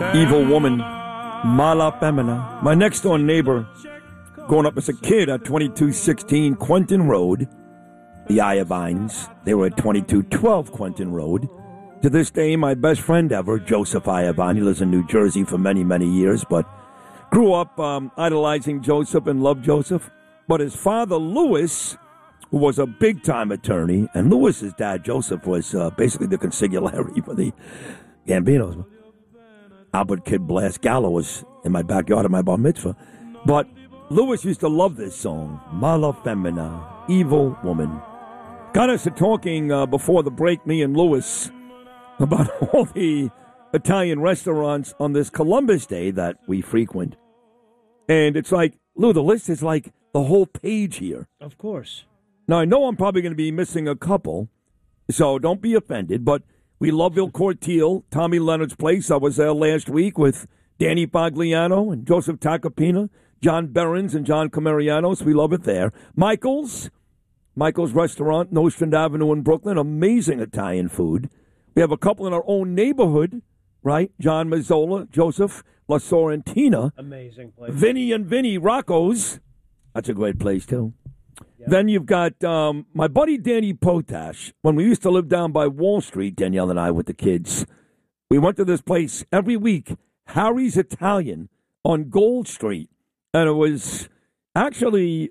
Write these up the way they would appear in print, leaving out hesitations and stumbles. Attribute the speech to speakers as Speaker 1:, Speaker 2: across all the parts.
Speaker 1: Evil Woman, Mala Femina. My next door neighbor, growing up as a kid at 2216 Quentin Road, the Iovines, they were at 2212 Quentin Road. To this day, my best friend ever, Joseph Iovine, he lives in New Jersey for many, many years, but grew up idolizing Joseph and loved Joseph. But his father, Louis, who was a big-time attorney, and Louis's dad, Joseph, was basically the consigliere for the Gambinos. Albert Kid Blast Gallo was in my backyard at my bar mitzvah. But Louis used to love this song, Mala Femina, Evil Woman. Got us to talking before the break, me and Louis, about all the Italian restaurants on this Columbus Day that we frequent. And it's like, Lou, the list is like the whole page here.
Speaker 2: Of course.
Speaker 1: Now, I know I'm probably going to be missing a couple, so don't be offended, but we love Il Cortile, Tommy Leonard's place. I was there last week with Danny Pagliano and Joseph Tacopina, John Behrens and John Camarianos. We love it there. Michael's Restaurant, Nostrand Avenue in Brooklyn. Amazing Italian food. We have a couple in our own neighborhood, right? John Mazzola, Joseph La Sorrentina.
Speaker 2: Amazing place.
Speaker 1: Vinny and Vinny Rocco's. That's a great place, too. Yep. Then you've got my buddy Danny Potash. When we used to live down by Wall Street, Danielle and I with the kids, we went to this place every week, Harry's Italian on Gold Street. And it was actually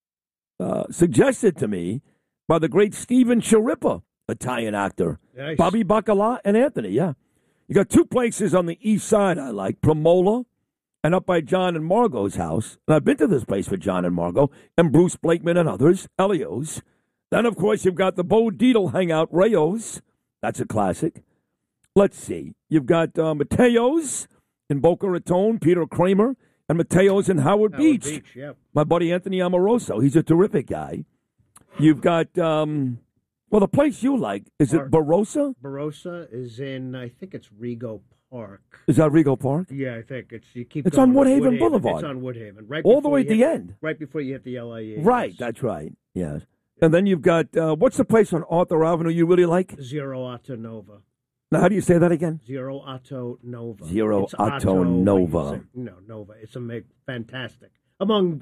Speaker 1: suggested to me by the great Steven Sciarippa, Italian actor.
Speaker 2: Nice.
Speaker 1: Bobby Bacala and Anthony, yeah. You got two places on the east side I like, Premola and up by John and Margot's house. And I've been to this place for John and Margot and Bruce Blakeman and others, Elio's. Then, of course, you've got the Bo Dietl hangout, Rayo's. That's a classic. Let's see. You've got Matteo's in Boca Raton, Peter Kramer, and Matteo's in Howard Beach.
Speaker 2: Yep.
Speaker 1: My buddy Anthony Amoroso. He's a terrific guy. You've got, well, the place you like, is it Barossa?
Speaker 2: Barossa is in, I think it's Rego Park.
Speaker 1: Is that Rego Park?
Speaker 2: Yeah, I think it's.
Speaker 1: It's on Woodhaven Boulevard.
Speaker 2: It's on Woodhaven, right?
Speaker 1: All the way at the end.
Speaker 2: Right before you hit the LIE.
Speaker 1: Right, that's right. Yes. And then you've got what's the place on Arthur Avenue you really like?
Speaker 2: Zero Otto Nova.
Speaker 1: Now, how do you say that again?
Speaker 2: Zero Otto Nova.
Speaker 1: Zero Otto Nova.
Speaker 2: Nova. It's fantastic. Among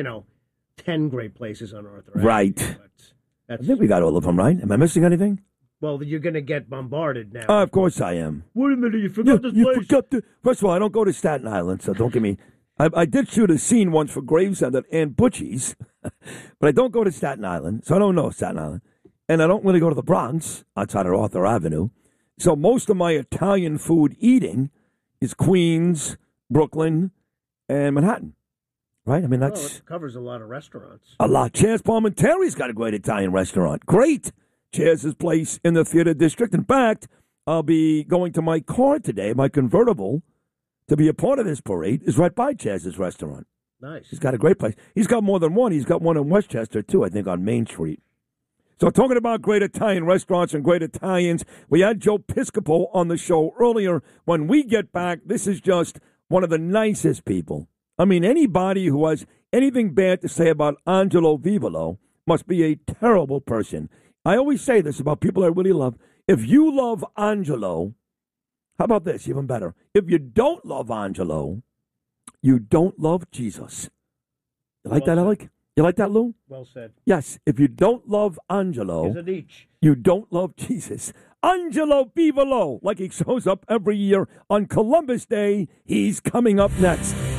Speaker 2: 10 great places on Arthur Avenue.
Speaker 1: Right. I think we got all of them, right? Am I missing anything?
Speaker 2: Well, you're going to get bombarded now.
Speaker 1: Of course I am.
Speaker 2: Wait a minute, you forgot this place?
Speaker 1: First of all, I don't go to Staten Island, so don't give me... I did shoot a scene once for Gravesend at Aunt Butchie's, but I don't go to Staten Island, so I don't know Staten Island. And I don't really go to the Bronx, outside of Arthur Avenue. So most of my Italian food eating is Queens, Brooklyn, and Manhattan. Right? I mean,
Speaker 2: it covers a lot of restaurants.
Speaker 1: A lot. Chaz Palminteri's got a great Italian restaurant. Great. Chaz's place in the Theater District. In fact, I'll be going to my car today, my convertible, to be a part of this parade, is right by Chaz's restaurant.
Speaker 2: Nice.
Speaker 1: He's got a great place. He's got more than one. He's got one in Westchester, too, I think, on Main Street. So talking about great Italian restaurants and great Italians, we had Joe Piscopo on the show earlier. When we get back, this is just one of the nicest people. I mean, anybody who has anything bad to say about Angelo Vivolo must be a terrible person. I always say this about people I really love. If you love Angelo, how about this, even better? If you don't love Angelo, you don't love Jesus. You like that, Alec? You like that, Lou?
Speaker 2: Well said.
Speaker 1: Yes, if you don't love Angelo, you don't love Jesus. Angelo Vivolo, like he shows up every year on Columbus Day, he's coming up next.